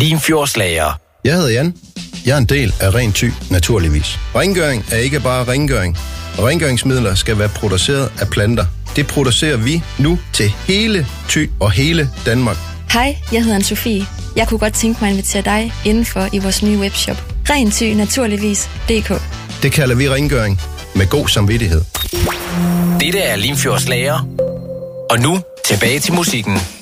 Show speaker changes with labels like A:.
A: Limfjordslager.
B: Jeg hedder Jan. Jeg er en del af Ren Thy, naturligvis. Rengøring er ikke bare rengøring. Rengøringsmidler skal være produceret af planter. Det producerer vi nu til hele Thy og hele Danmark.
C: Hej, jeg hedder Anne-Sophie. Jeg kunne godt tænke mig at invitere dig indenfor i vores nye webshop. RenThyNaturligvis.dk.
B: Det kalder vi rengøring med god samvittighed.
A: Dette er Limfjordslager. Og nu tilbage til musikken.